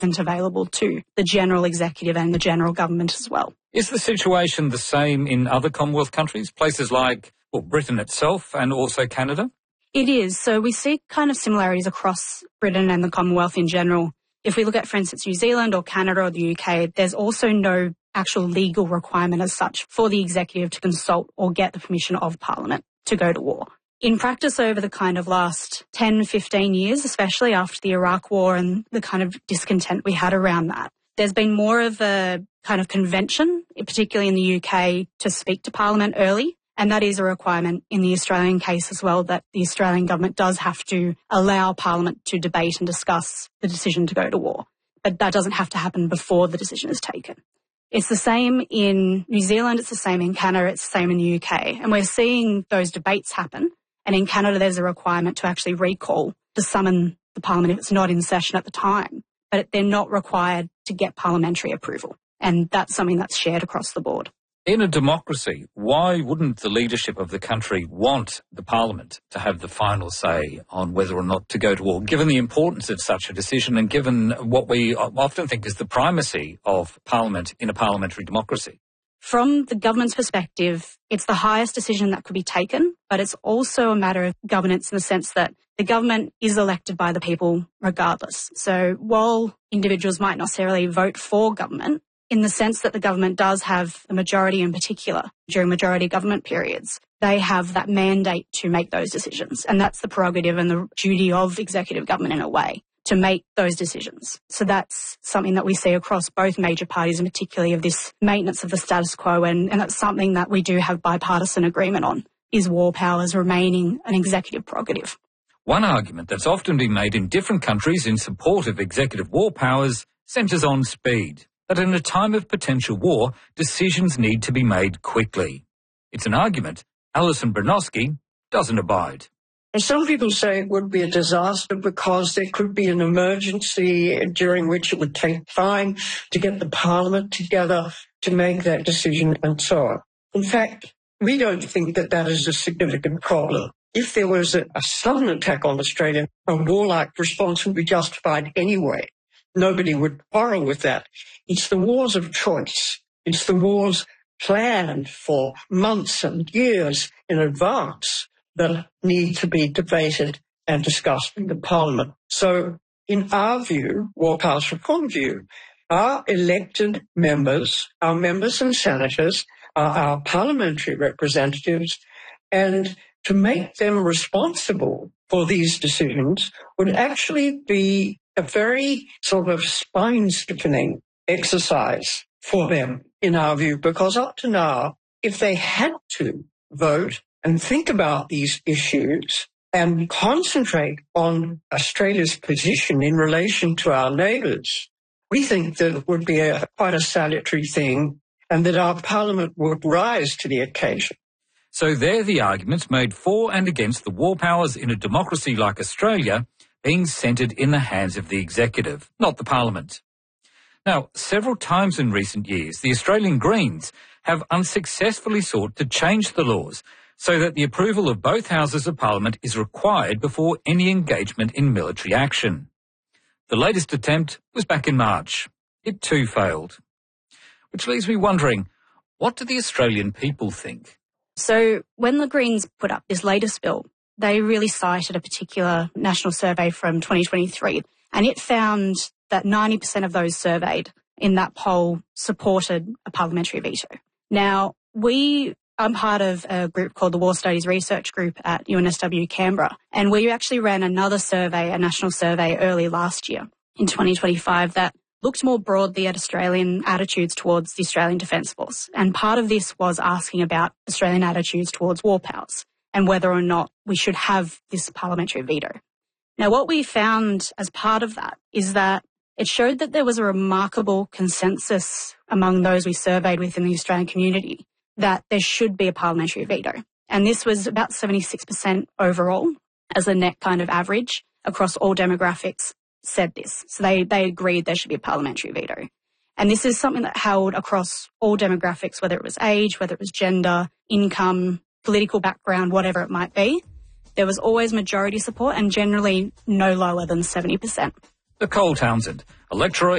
available to the general executive and the general government as well. Is the situation the same in other Commonwealth countries, places like Britain itself and also Canada? It is. So we see kind of similarities across Britain and the Commonwealth in general. If we look at, for instance, New Zealand or Canada or the UK, there's also no actual legal requirement as such for the executive to consult or get the permission of Parliament to go to war. In practice over the kind of last 10, 15 years, especially after the Iraq War and the kind of discontent we had around that, there's been more of a kind of convention, particularly in the UK, to speak to Parliament early. And that is a requirement in the Australian case as well, that the Australian government does have to allow Parliament to debate and discuss the decision to go to war. But that doesn't have to happen before the decision is taken. It's the same in New Zealand, it's the same in Canada, it's the same in the UK. And we're seeing those debates happen. And in Canada, there's a requirement to actually recall, to summon the Parliament if it's not in session at the time. But they're not required to get parliamentary approval. And that's something that's shared across the board. In a democracy, why wouldn't the leadership of the country want the Parliament to have the final say on whether or not to go to war, given the importance of such a decision and given what we often think is the primacy of Parliament in a parliamentary democracy? From the government's perspective, it's the highest decision that could be taken, but it's also a matter of governance in the sense that the government is elected by the people regardless. So while individuals might not necessarily vote for government, in the sense that the government does have a majority in particular during majority government periods, they have that mandate to make those decisions. And that's the prerogative and the duty of executive government in a way, to make those decisions. So that's something that we see across both major parties, and particularly of this maintenance of the status quo. And that's something that we do have bipartisan agreement on, is war powers remaining an executive prerogative. One argument that's often been made in different countries in support of executive war powers centres on speed. That in a time of potential war, decisions need to be made quickly. It's an argument Alison Bronowski doesn't abide. Some people say it would be a disaster because there could be an emergency during which it would take time to get the Parliament together to make that decision and so on. In fact, we don't think that that is a significant problem. If there was a sudden attack on Australia, a warlike response would be justified anyway. Nobody would quarrel with that. It's the wars of choice. It's the wars planned for months and years in advance that need to be debated and discussed in the Parliament. So, in our view, War Powers Reform view, our elected members, our members and senators, are our parliamentary representatives, and to make them responsible for these decisions would actually be a very sort of spine-stiffening exercise for them, in our view, because up to now, if they had to vote and think about these issues and concentrate on Australia's position in relation to our neighbours, we think that it would be quite a salutary thing and that our Parliament would rise to the occasion. So they're the arguments made for and against the war powers in a democracy like Australia being centred in the hands of the executive, not the Parliament. Now, several times in recent years, the Australian Greens have unsuccessfully sought to change the laws so that the approval of both houses of Parliament is required before any engagement in military action. The latest attempt was back in March. It too failed. Which leaves me wondering, what do the Australian people think? So when the Greens put up this latest bill, they really cited a particular national survey from 2023, and it found that 90% of those surveyed in that poll supported a parliamentary veto. Now, I'm part of a group called the War Studies Research Group at UNSW Canberra, and we actually ran another survey, a national survey early last year in 2025 that looked more broadly at Australian attitudes towards the Australian Defence Force. And part of this was asking about Australian attitudes towards war powers and whether or not we should have this parliamentary veto. Now, what we found as part of that is that it showed that there was a remarkable consensus among those we surveyed within the Australian community that there should be a parliamentary veto. And this was about 76% overall as a net kind of average across all demographics said this. So they agreed there should be a parliamentary veto. And this is something that held across all demographics, whether it was age, whether it was gender, income, political background, whatever it might be. There was always majority support and generally no lower than 70%. Nicole Townsend, a lecturer